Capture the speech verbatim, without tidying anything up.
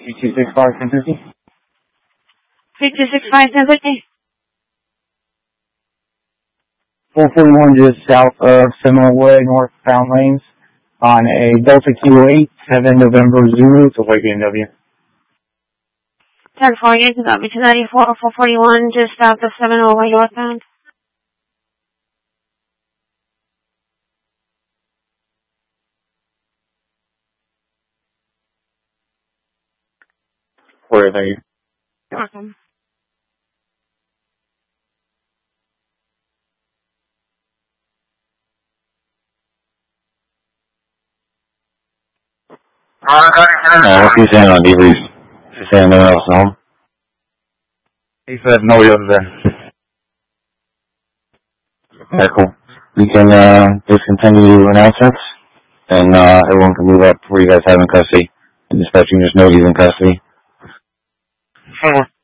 three two six five, ten fifty. three two six five, ten fifty. four forty-one just south of Seminole Way, northbound lanes, on a Delta Kilo eight, seven November Zulu to White B M W. ten forty-eight to W two ninety-four, four forty-one just south of Seminole Way, northbound. Where are you? You're welcome. Uh, what's he saying on debrief? He's saying no one else home? He said nobody else is there. Okay, cool. We can, uh, just continue announcements, and, uh, everyone can move up before you guys have him in custody. And dispatching just know he's in custody. Sure.